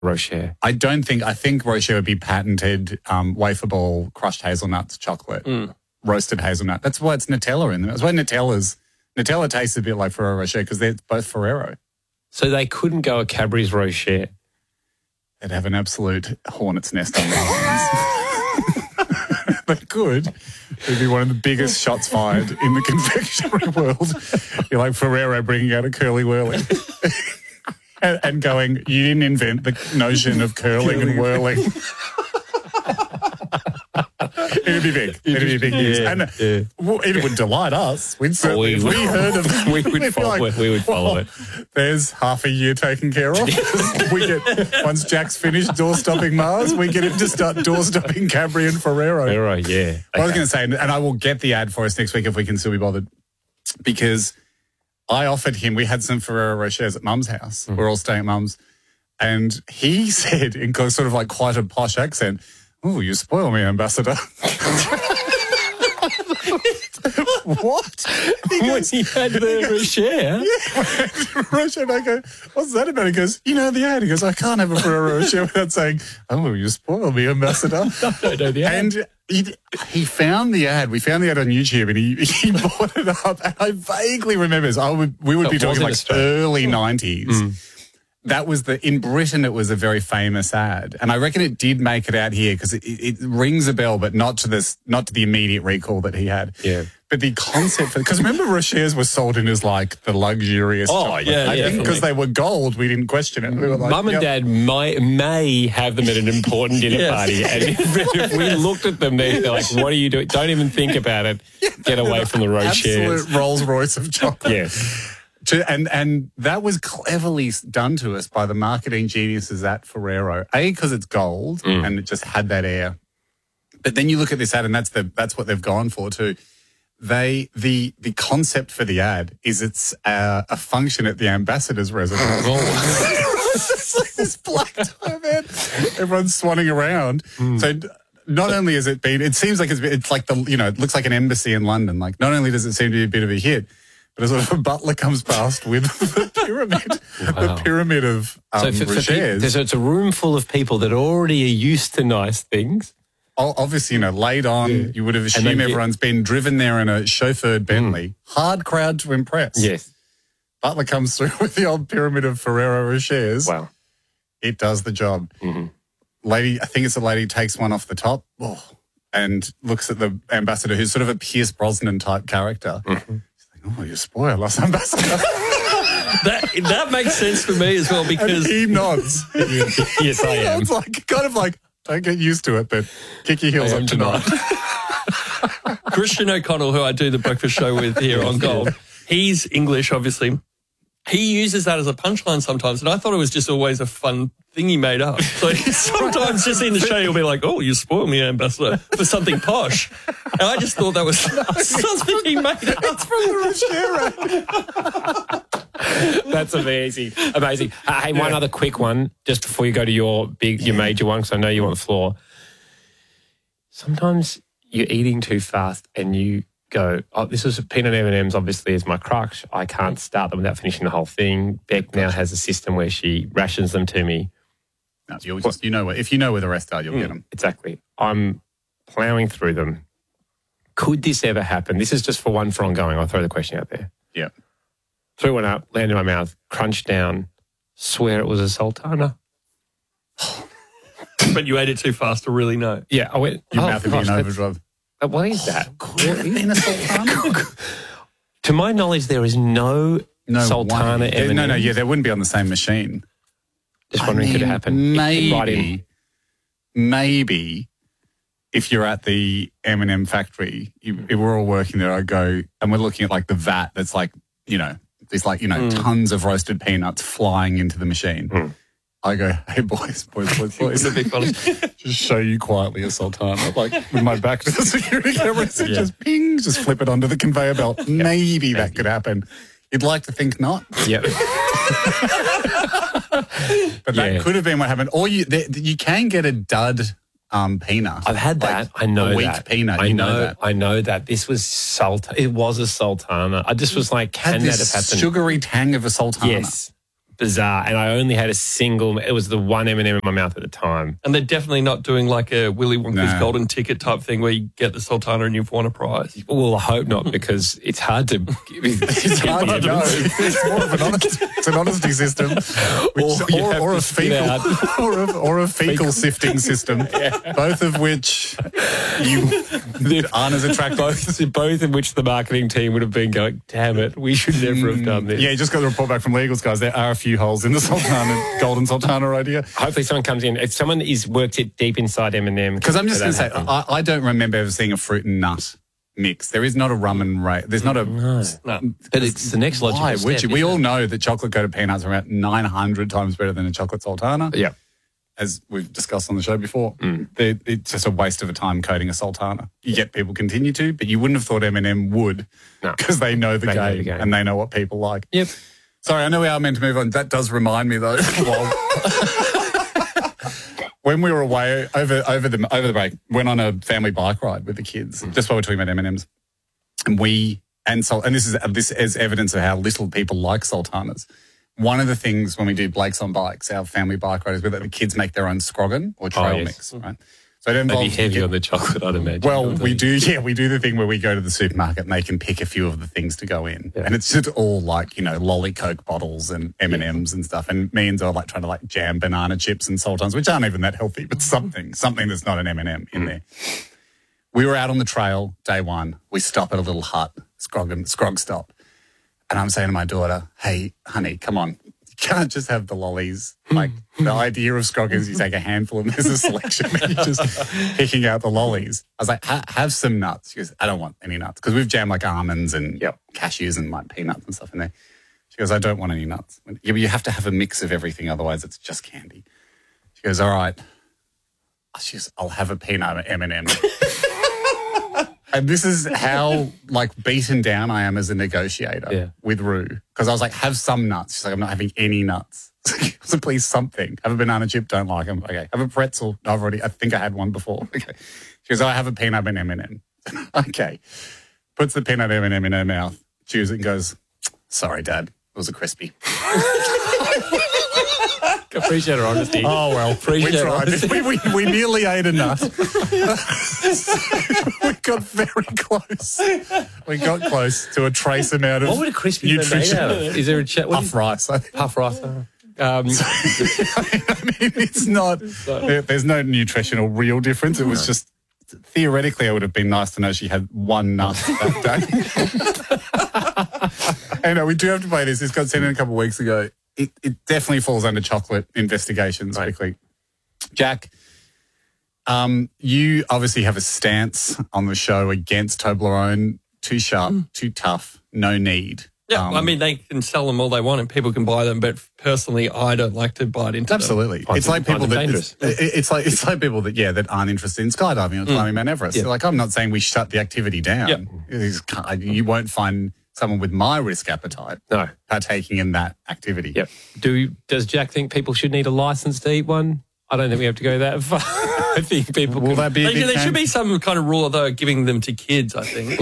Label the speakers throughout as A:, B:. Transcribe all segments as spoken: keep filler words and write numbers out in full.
A: Rocher.
B: I don't think, I think Rocher would be patented um, wafer ball, crushed hazelnuts, chocolate,
A: Mm.
B: roasted hazelnut. That's why it's Nutella in there. That's why Nutella's, Nutella tastes a bit like Ferrero Rocher because they're both Ferrero.
A: So they couldn't go a Cadbury's Rocher.
B: They'd have an absolute hornet's nest on their hands. They could. It'd be one of the biggest shots fired in the confectionery world. You're like Ferrero bringing out a curly whirly. and, and going, you didn't invent the notion of curling and whirling. It'd be big. It'd be big news.
A: Yeah,
B: and
A: yeah.
B: well, it would delight us. We'd certainly,
A: we
B: if we heard of it,
A: we would
B: we'd be
A: follow,
B: like,
A: we would follow
B: well,
A: it.
B: There's half a year taken care of. we get once Jack's finished door stopping Mars, we get him to start door stopping Cadbury and Ferrero.
A: Ferrero, yeah. Okay.
B: I was going to say, and I will get the ad for us next week if we can still be bothered, because I offered him, we had some Ferrero Rochers at Mum's house. Mm. We're all staying at Mum's. And he said, in sort of like quite a posh accent, "Oh, you spoil me, Ambassador." What? He goes,
A: he had the Rocher.
B: Yeah, Rocher. And I go, "What's that about?" He goes, "You know the ad." He goes, "I can't have a Ferrero Rocher without saying, 'Oh, you spoil me, Ambassador.'"
A: I don't know the ad.
B: And he, he found the ad. We found the ad on YouTube, and he, he brought it up. And I vaguely remember this. I would, we would
A: It
B: be talking like
A: Australia.
B: early nineties.
A: Mm.
B: That was the, in Britain, it was a very famous ad. And I reckon it did make it out here because it, it rings a bell, but not to this, not to the immediate recall that he had.
A: Yeah.
B: But the concept, because remember Rochers were sold in as like the luxurious
A: Oh,
B: chocolate.
A: yeah,
B: I
A: yeah,
B: think because
A: definitely.
B: they were gold, we didn't question it. We were like,
A: Mum and
B: yep.
A: Dad might, may have them at an important dinner
C: Yes.
A: party. And if, if we looked at them, they're, they're like, what are you doing? Don't even think about it. Get away from the Rochers.
B: Absolute Rolls Royce of chocolate.
A: Yes.
B: To, and and that was cleverly done to us by the marketing geniuses at Ferrero. A, because it's gold
A: Mm.
B: and it just had that air. But then you look at this ad, and that's the that's what they've gone for too. They the the concept for the ad is it's uh, a function at the ambassador's residence. It's like this black tie, man. Everyone's swanning around.
A: Mm.
B: So not only has it been, it seems like it's it's like the you know it looks like an embassy in London. Like not only does it seem to be a bit of a hit, but a sort of a butler comes past with the pyramid,
A: Wow.
B: the pyramid of um,
A: So for, for people,
B: Rochers.
A: so it's a room full of people that already are used to nice things.
B: O- Obviously, you know, laid on,
A: Yeah.
B: you would have
A: And
B: assumed
A: then get-
B: everyone's been driven there in a chauffeured Bentley. Hard crowd to impress.
A: Yes.
B: Butler comes through with the old pyramid of Ferrero Rochers.
A: Wow.
B: It does the job.
A: Mm-hmm.
B: Lady, I think it's a lady, takes one off the top oh, and looks at the ambassador, who's sort of a Pierce Brosnan type character.
A: Mm-hmm.
B: Oh, you spoil us, Ambassador.
C: That that makes sense for me as well
B: And
C: because
B: he nods.
A: Yes, I
B: He
A: am.
B: nods like, kind of like, don't get used to it, but kick your heels
A: I
B: up
A: am
B: tonight.
C: Christian O'Connell, who I do the breakfast show with here on Gold, he's English, obviously. He uses that as a punchline sometimes, and I thought it was just always a fun thing he made up. So sometimes just in the show, he'll be like, "Oh, you spoil me, Ambassador," for something posh. And I just thought that was something he made up.
B: It's from the Rochero.
A: That's amazing. Amazing. Uh, hey, one other quick one, just before you go to your big, your major one, because I know you want the floor. Sometimes you're eating too fast and you go, oh, this is peanut M and M's obviously is my crux. I can't start them without finishing the whole thing. Beck now has a system where she rations them to me.
B: No, you'll just, you know where, if you know where the rest are, you'll get them.
A: Exactly. I'm plowing through them. Could this ever happen? This is just for one for ongoing. I'll throw the question out there.
B: Yeah.
A: Threw one up, landed in my mouth, crunched down, swear it was a sultana.
C: But you ate it too fast to really know.
A: Yeah, I went,
B: Your
A: oh,
B: mouth would be
A: gosh,
B: in
A: that's-
B: overdrive.
A: uh, what is that?
B: In a sultana?
A: To my knowledge, there is no,
B: No
A: sultana
B: way.
A: M and
B: No, no,
A: M's.
B: yeah, they wouldn't be on the same machine.
A: Just wondering,
B: I
A: could it
B: mean,
A: happen?
B: Maybe,
A: Right in.
B: maybe if you're at the M and M factory, you, if we're all working there, I go, and we're looking at like the vat that's like, you know, there's like, you know,
A: Mm.
B: tons of roasted peanuts flying into the machine.
A: Mm.
B: I go, hey, boys, boys, boys, boys.
C: It's a big fun.
B: Just show you quietly a sultana, like with my back to the security cameras, and
A: Yeah.
B: just ping, just flip it onto the conveyor belt. Maybe that could happen. You'd like to think not,
A: Yep.
B: but that
A: Yeah.
B: could have been what happened. Or you, there, you can get a dud um, peanut.
A: I've had
B: Like
A: that. I know
B: a weak
A: that.
B: peanut.
A: I
B: you
A: know,
B: know, that.
A: I know that. This was sultana. It was a sultana. I just was like, can
B: Had
A: that
B: this
A: have happened?
B: sugary tang of a sultana.
A: Yes. bizarre. And I only had a single, it was the one M and M in my mouth at the time.
C: And they're definitely not doing like a Willy Wonka's
B: No.
C: golden ticket type thing where you get the Sultana and you've won a prize.
A: Well, I hope not, because it's hard to.
B: It's hard to know. It's more of an honest, it's an honesty system, which,
A: Or you
B: or,
A: have
B: or,
A: to
B: a
A: spit
B: fecal,
A: out.
B: or a or a fecal sifting system. Both of which you aren't as attractive.
A: both, both in which the marketing team would have been going, damn it, we should never have done this.
B: Yeah, you just got the report back from Legals, guys. There are a few holes in the Sultana, Golden Sultana idea.
A: Hopefully someone comes in. If someone is worked it deep inside M and M.
B: Because I'm just going to
A: that
B: say,
A: happen.
B: I, I don't remember ever seeing a fruit and nut mix. There is not a rum and ra- There's not a.
C: No.
D: But it's the next logical
B: Why
D: step.
B: would you? We
D: isn't
B: all
D: it?
B: know that chocolate coated peanuts are about nine hundred times better than a chocolate Sultana.
A: Yeah.
B: As we've discussed on the show before, They're- it's just a waste of a time coating a Sultana. Yet people continue to, but you wouldn't have thought M and M would,
A: No.
B: because they know the
A: They know
B: game
A: the game.
B: and they know what people like.
A: Yep.
B: Sorry, I know we are meant to move on. That does remind me though. while- when we were away over over the over the break, went on a family bike ride with the kids. Just while we're talking about M and M's, and we and so and this is this is evidence of how little people like Sultanas. One of the things when we do Blake's on Bikes, our family bike ride, is where the kids make their own scroggin or trail
A: yes.
B: mix, right? So it
A: Maybe
B: involves
A: heavy on the chocolate, I'd imagine.
B: well,
A: Don't
B: we
A: they?
B: do, yeah, we do the thing where we go to the supermarket and they can pick a few of the things to go in.
A: Yeah.
B: And it's just all like, you know, lolly Coke bottles and M and M's and stuff. And me and Zoe are like trying to like jam banana chips and sultans, which aren't even that healthy, but something, something that's not an M and M in there. We were out on the trail day one. We stop at a little hut, Scrog, and, Scrog stop. And I'm saying to my daughter, hey, honey, come on. You can't just have the lollies. Like, the idea of Scrog is you take a handful and there's a selection and you're just picking out the lollies. I was like, ha- have some nuts. She goes, I don't want any nuts. Because we've jammed like almonds and
A: Yep.
B: cashews and like peanuts and stuff in there. She goes, I don't want any nuts. I went, yeah, but you have to have a mix of everything, otherwise it's just candy. She goes, all right. She goes, I'll have a peanut M and M. And this is how like beaten down I am as a negotiator
A: Yeah.
B: with Rue. Because I was like, have some nuts. She's like, I'm not having any nuts. So please something. Have a banana chip, don't like them. Okay. Have a pretzel. No, I've already, I think I had one before. Okay. She goes, oh, I have a peanut and M and M. Okay. Puts the peanut M and M in her mouth, chews it and goes, sorry, Dad. It was a crispy.
A: Appreciate her honesty.
B: Oh, well.
A: Appreciate
B: we
A: her
B: tried.
A: honesty.
B: We, we, we nearly ate a nut. We got very close. We got close to a trace amount of
A: What would a crispy be made
B: nutrition.
A: out of? Is there a chat?
B: Puff rice. I think.
A: Puff rice. Um,
B: I mean, it's not, there, there's no nutritional real difference. It was just, theoretically, it would have been nice to know she had one nut that day. Anyway, we do have to play this. This got sent in a couple of weeks ago. It, it definitely falls under chocolate investigations
A: Right.
B: quickly. Jack, um, you obviously have a stance on the show against Toblerone. Too sharp, too tough, no need.
C: Yeah,
B: Um,
C: I mean, they can sell them all they want and people can buy them, but personally, I don't like to bite into them.
B: Absolutely,
A: Find
B: it's
A: them-
B: like people
A: find them
B: that
A: dangerous.
B: it's, it- it's like it's like people that yeah that aren't interested in skydiving or climbing Mount Everest.
A: Yeah.
B: They're like, I'm not saying we shut the activity down.
C: Yep.
B: It's- You won't find someone with my risk appetite
A: No.
B: partaking in that activity.
A: Yep. Do does Jack think people should need a license to eat one? I don't think we have to go that far. I think people
B: Will
A: can,
B: that be a
C: There,
B: big
C: there should
B: change?
C: be some kind of rule, though, giving them to kids, I think.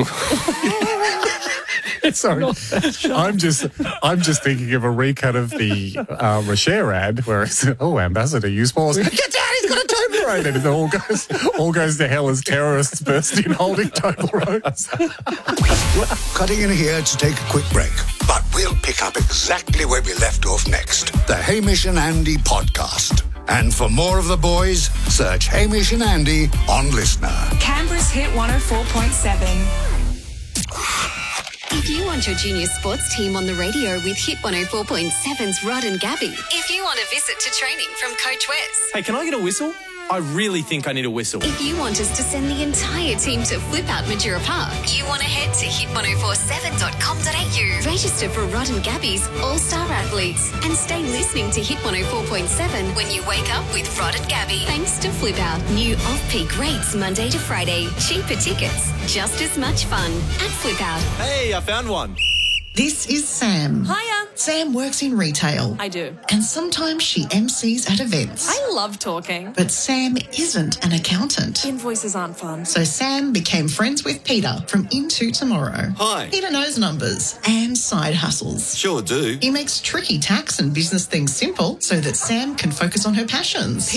B: Sorry, I'm just I'm just thinking of a recut of the uh, Rocher ad where it's oh ambassador use balls. Get down, he's got a Toblerone, and it all goes all goes to hell as terrorists burst in holding Toblerones.
E: Cutting in here to take a quick break, but we'll pick up exactly where we left off next. The Hamish and Andy podcast. And for more of the boys, search Hamish and Andy on Listener.
F: Canberra's Hit one oh four point seven.
G: If you want your junior sports team on the radio with Hit one oh four point seven's Rod and Gabby. If you want a visit to training from Coach Wes.
H: Hey, can I get a whistle? I really think I need a whistle.
G: If you want us to send the entire team to Flip Out Majura Park. You want to head to hit ten forty-seven dot com dot a u. Register for Rod and Gabby's All-Star Athletes. And stay listening to Hit one oh four point seven when you wake up with Rod and Gabby. Thanks to Flip Out. New off-peak rates Monday to Friday. Cheaper tickets. Just as much fun at Flip Out.
H: Hey, I found one.
I: This is Sam.
J: Hiya.
I: Sam works in retail.
J: I do.
I: And sometimes she M Cs at events.
J: I love talking.
I: But Sam isn't an accountant.
J: Invoices aren't fun.
I: So Sam became friends with Peter from Into Tomorrow.
K: Hi.
I: Peter knows numbers and side hustles.
K: Sure do.
I: He makes tricky tax and business things simple so that Sam can focus on her passions.